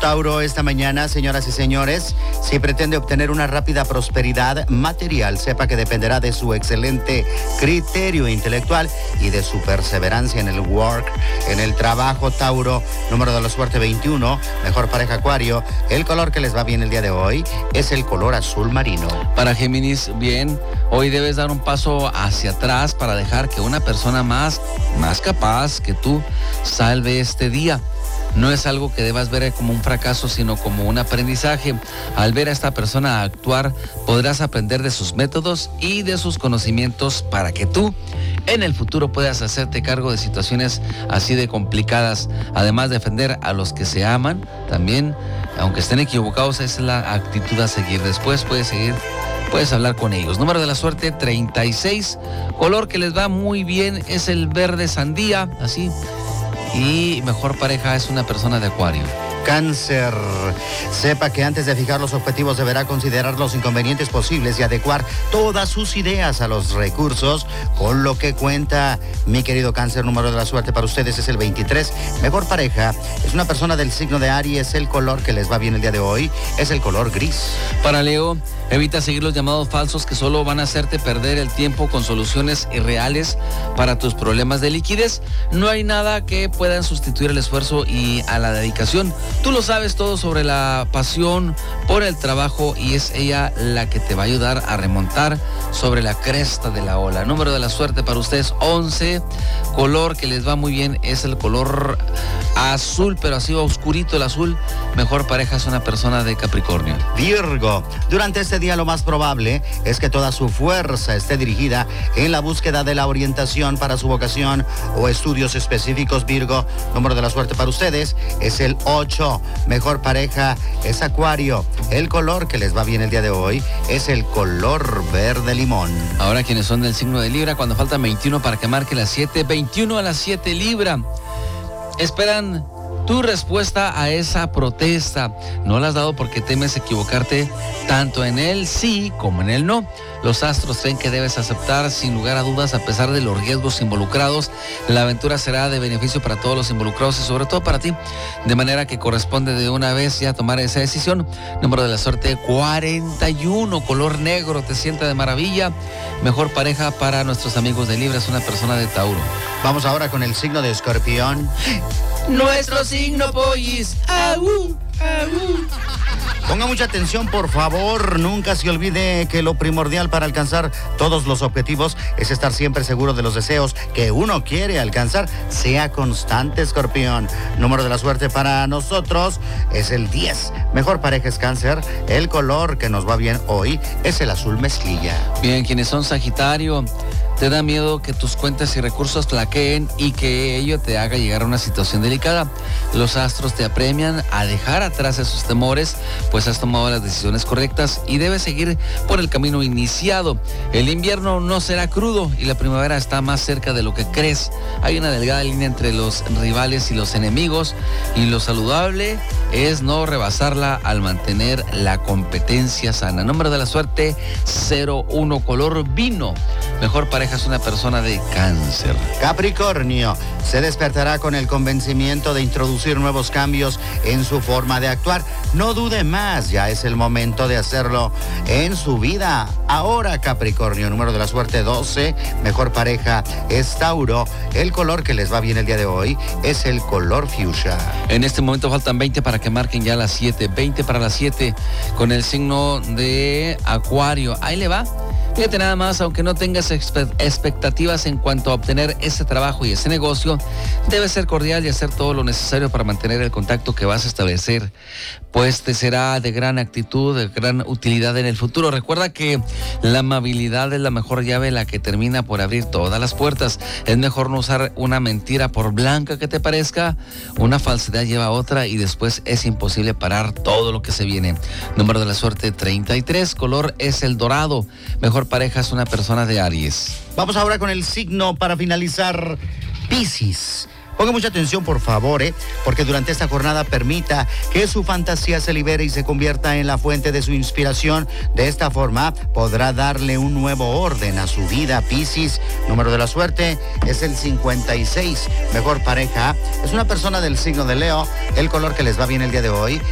Tauro, esta mañana, señoras y señores, si pretende obtener una rápida prosperidad material, sepa que dependerá de su excelente criterio intelectual y de su perseverancia en el trabajo, Tauro. Número de la suerte 21, mejor pareja Acuario. El color que les va bien el día de hoy es el color azul marino. Para Géminis, bien, hoy debes dar un paso hacia atrás para dejar que una persona más capaz que tú salve este día. No es algo que debas ver como un fracaso, sino como un aprendizaje. Al ver a esta persona actuar, podrás aprender de sus métodos y de sus conocimientos para que tú, en el futuro, puedas hacerte cargo de situaciones así de complicadas. Además, defender a los que se aman, también, aunque estén equivocados, esa es la actitud a seguir. Después puedes hablar con ellos. Número de la suerte 36, color que les va muy bien es el verde sandía, así. Y mejor pareja es una persona de Acuario. Cáncer, sepa que antes de fijar los objetivos deberá considerar los inconvenientes posibles y adecuar todas sus ideas a los recursos con lo que cuenta. Mi querido Cáncer, número de la suerte para ustedes es el 23. Mejor pareja es una persona del signo de Aries. El color que les va bien el día de hoy es el color gris. Para Leo, evita seguir los llamados falsos que solo van a hacerte perder el tiempo con soluciones irreales para tus problemas de liquidez. No hay nada que pueda sustituir el esfuerzo y a la dedicación. Tú lo sabes todo sobre la pasión por el trabajo y es ella la que te va a ayudar a remontar sobre la cresta de la ola. Número de la suerte para ustedes 11. Color que les va muy bien es el color azul, pero así oscurito el azul. Mejor pareja es una persona de Capricornio. Virgo, durante este día lo más probable es que toda su fuerza esté dirigida en la búsqueda de la orientación para su vocación o estudios específicos. Virgo, número de la suerte para ustedes es el 8. Mejor pareja es Acuario. El color que les va bien el día de hoy es el color verde limón. Ahora quienes son del signo de Libra, cuando faltan 21 para que marque las 7, 21 a las 7 Libra. Esperan tu respuesta a esa protesta. No la has dado porque temes equivocarte tanto en el sí como en el no. Los astros creen que debes aceptar sin lugar a dudas a pesar de los riesgos involucrados. La aventura será de beneficio para todos los involucrados y sobre todo para ti. De manera que corresponde de una vez ya tomar esa decisión. Número de la suerte 41, color negro, te sienta de maravilla. Mejor pareja para nuestros amigos de Libra es una persona de Tauro. Vamos ahora con el signo de Escorpión. Nuestro signo, pollis. ¡Aú! ¡Aú! Ponga mucha atención, por favor. Nunca se olvide que lo primordial para alcanzar todos los objetivos es estar siempre seguro de los deseos que uno quiere alcanzar. Sea constante, Escorpión. Número de la suerte para nosotros es el 10. Mejor pareja es Cáncer. El color que nos va bien hoy es el azul mezclilla. Bien, quienes son Sagitario, te da miedo que tus cuentas y recursos flaqueen y que ello te haga llegar a una situación delicada. Los astros te apremian a dejar atrás esos temores, pues has tomado las decisiones correctas y debes seguir por el camino iniciado. El invierno no será crudo y la primavera está más cerca de lo que crees. Hay una delgada línea entre los rivales y los enemigos y lo saludable es no rebasarla al mantener la competencia sana. Número de la suerte 01, color vino. Mejor pareja es una persona de Cáncer. Capricornio, se despertará con el convencimiento de introducir nuevos cambios en su forma de actuar. No dude más, ya es el momento de hacerlo en su vida. Ahora, Capricornio, número de la suerte 12, mejor pareja es Tauro. El color que les va bien el día de hoy es el color fuchsia. En este momento faltan 20 para que marquen ya las 7, 20 para las 7 con el signo de Acuario. Ahí le va. Fíjate nada más, aunque no tengas expectativas en cuanto a obtener ese trabajo y ese negocio, debes ser cordial y hacer todo lo necesario para mantener el contacto que vas a establecer, pues te será de gran actitud, de gran utilidad en el futuro. Recuerda que la amabilidad es la mejor llave, la que termina por abrir todas las puertas. Es mejor no usar una mentira por blanca que te parezca, una falsedad lleva a otra y después es imposible parar todo lo que se viene. Número de la suerte 33, color es el dorado. Mejor pareja es una persona de Aries. Vamos ahora con el signo para finalizar, Piscis. Ponga mucha atención, por favor, porque durante esta jornada permita que su fantasía se libere y se convierta en la fuente de su inspiración. De esta forma podrá darle un nuevo orden a su vida, Piscis. Número de la suerte es el 56. Mejor pareja es una persona del signo de Leo. El color que les va bien el día de hoy